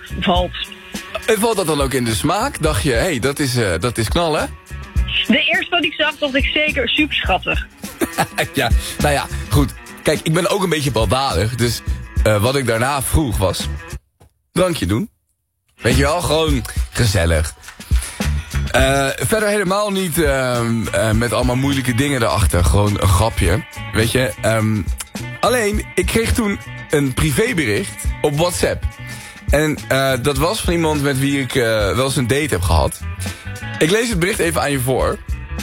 valt. En valt dat dan ook in de smaak? Dacht je, hé, dat is knallen? De eerste wat ik zag, dacht ik zeker super schattig. Ja, nou ja, goed. Kijk, ik ben ook een beetje baldadig. Dus wat ik daarna vroeg was... drankje doen. Weet je wel, gewoon gezellig. Verder helemaal niet met allemaal moeilijke dingen erachter. Gewoon een grapje. Weet je. Alleen, ik kreeg toen een privébericht op WhatsApp. En dat was van iemand met wie ik wel eens een date heb gehad. Ik lees het bericht even aan je voor.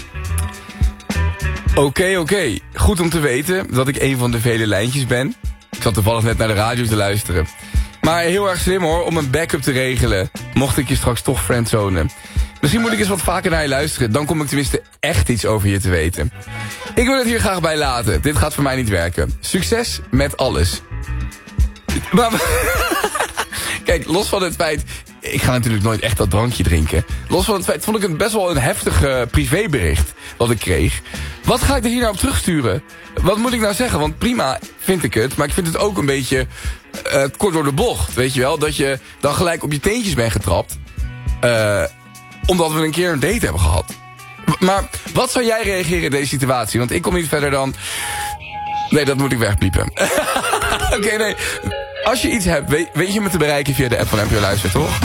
Oké. Goed om te weten dat ik een van de vele lijntjes ben. Ik zat toevallig net naar de radio te luisteren. Maar heel erg slim hoor, om een backup te regelen. Mocht ik je straks toch friendzonen. Misschien moet ik eens wat vaker naar je luisteren. Dan kom ik tenminste echt iets over je te weten. Ik wil het hier graag bij laten. Dit gaat voor mij niet werken. Succes met alles. Maar... Kijk, los van het feit... Ik ga natuurlijk nooit echt dat drankje drinken. Los van het feit vond ik het best wel een heftig privébericht wat ik kreeg. Wat ga ik er hier nou op terugsturen? Wat moet ik nou zeggen? Want prima vind ik het, maar ik vind het ook een beetje kort door de bocht. Weet je wel? Dat je dan gelijk op je teentjes bent getrapt. Omdat we een keer een date hebben gehad. Maar wat zou jij reageren in deze situatie? Want ik kom niet verder dan... Nee, dat moet ik wegpiepen. Oké, nee. Als je iets hebt, weet je me te bereiken via de app van NPO Luister, toch?